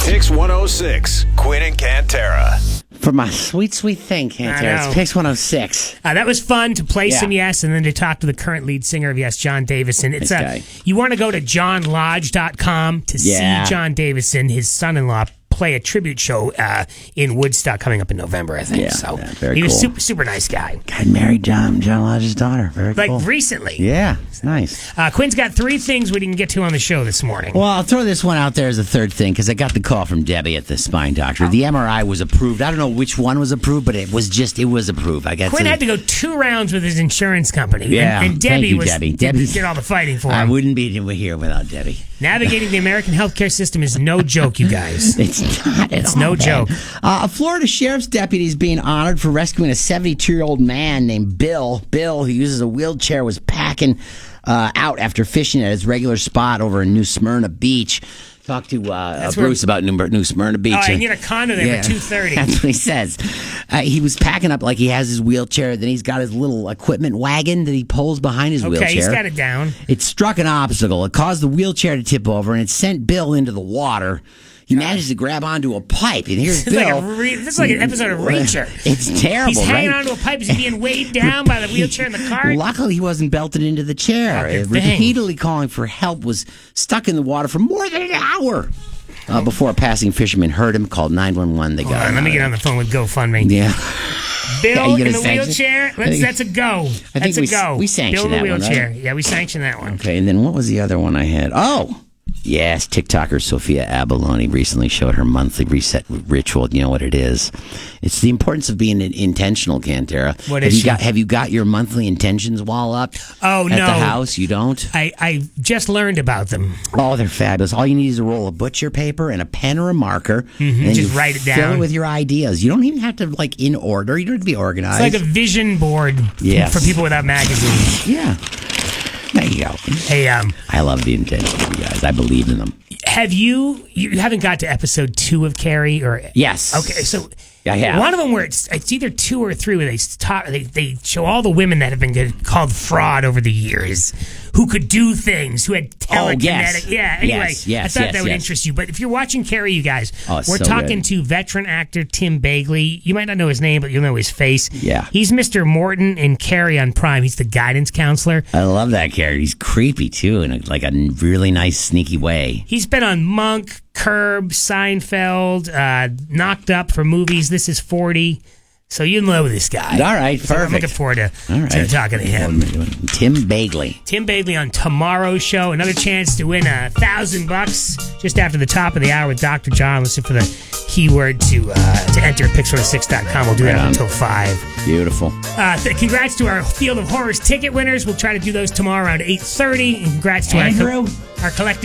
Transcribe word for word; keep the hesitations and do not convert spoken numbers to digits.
Pix one oh six, Quinn and Cantera. For my sweet, sweet thing, Cantera. It's Pix one oh six. Uh, that was fun to play Yeah. some Yes and then to talk to the current lead singer of Yes, John Davison. It's Nice a, guy. You want to go to john lodge dot com to Yeah. see John Davison, his son-in-law, play a tribute show uh, in Woodstock coming up in November, I think. Yeah, so yeah, very he was cool. super, super nice guy. God married John John Lodge's daughter. Very Like cool. recently. Yeah, it's nice. Uh, Quinn's got three things we didn't get to on the show this morning. Well, I'll throw this one out there as a third thing because I got the call from Debbie at the spine doctor. The M R I was approved. I don't know which one was approved, but it was just, it was approved. I guess Quinn had to go two rounds with his insurance company. Yeah, And, and Debbie thank you, was Debbie. did, Debbie- did all the fighting for I him. wouldn't be here without Debbie. Navigating the American healthcare system is no joke, you guys. It's not at It's all, no man. joke. Uh, a Florida sheriff's deputy is being honored for rescuing a seventy-two-year-old man named Bill. Bill, who uses a wheelchair, was packing uh, out after fishing at his regular spot over in New Smyrna Beach. Talked to uh, uh, where- Bruce about New, New Smyrna Beach. Oh, I and- can get a condo there Yeah, for two thirty. That's what he says. Uh, he was packing up like he has his wheelchair. Then he's got his little equipment wagon that he pulls behind his wheelchair. Okay, he's got it down. It struck an obstacle. It caused the wheelchair to tip over, and it sent Bill into the water. He managed to grab onto a pipe, and here's This is, like Bill. a re- this is like an episode of Reacher. It's terrible, He's hanging right? onto a pipe. Is he being weighed down by the wheelchair in the cart? Luckily, he wasn't belted into the chair. Oh, good thing. Repeatedly calling for help, was stuck in the water for more than an hour uh, before a passing fisherman heard him, called nine one one. They Hold got on, him let me out get of on the phone with GoFundMe. Yeah. Bill Yeah, you in gonna the sanction- wheelchair. I That's, think- that's a go. I think That's a we- go. we sanctioned Bill in the that one, wheelchair. right? Yeah, we sanctioned that one. Okay, and then what was the other one I had? Oh, yes, TikToker Sophia Abalone recently showed her monthly reset ritual. You know what it is? It's the importance of being intentional, Cantera. What have is you she? got? Have you got your monthly intentions wall up? Oh, at no. the house, you don't. I, I just learned about them. Oh, they're fabulous. All you need is a roll of butcher paper and a pen or a marker, and then Just you write it fill down. it with your ideas. You don't even have to like in order. You don't have to be organized. It's like a vision board Yes. for people without magazines. yeah. There you go. Hey, um, I love the intentions, you guys. I believe in them. have you you haven't got to episode two of Carrie or Yes. Okay, so I have. one of them where it's it's either two or three where they talk they they show all the women that have been get- called fraud over the years, who could do things, who had telekinetic. Oh, yes. Yeah. Anyway, Yes, yes, I thought yes, that would yes. interest you. But if you're watching Carrie, you guys, Oh, it's we're so talking good. to veteran actor Tim Bagley. You might not know his name, but you'll know his face. Yeah. He's Mister Morton in Carrie on Prime. He's the guidance counselor. I love that character. He's creepy too, in a, like a really nice, sneaky way. He's been on Monk, Curb, Seinfeld, uh, Knocked Up for movies. This is forty. So you know this guy. All right, So I'm perfect. looking forward to, All right. to talking to him. Tim Bagley. Tim Bagley on tomorrow's show. Another chance to win a thousand bucks just after the top of the hour with Doctor John. Listen for the keyword to uh, to enter at pix one oh six dot com. We'll do that Right on. until five. Beautiful. Uh, th- congrats to our Field of Horrors ticket winners. We'll try to do those tomorrow around eight thirty. And congrats to our, Andrew? our collective.